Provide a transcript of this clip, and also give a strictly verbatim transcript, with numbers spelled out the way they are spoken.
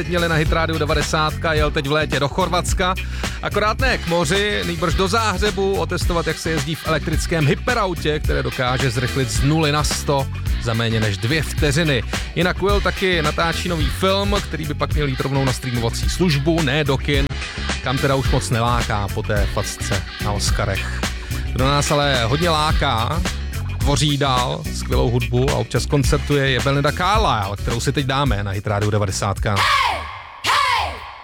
Měli na Hit rádiu devadesát, jel teď v létě do Chorvatska, akorát ne k moři, nýbrž do Záhřebu, otestovat, jak se jezdí v elektrickém hyperautě, které dokáže zrychlit z nuly na sto za méně než dvě vteřiny. Jinak Will taky natáčí nový film, který by pak měl jít rovnou na streamovací službu, ne do kin, kam teda už moc neláká po té facce na Oscarech. Kdo nás ale hodně láká, tvoří dál skvělou hudbu a občas koncertuje, je Belinda Carlisle, kterou si teď dáme na Hit rádiu devadesát.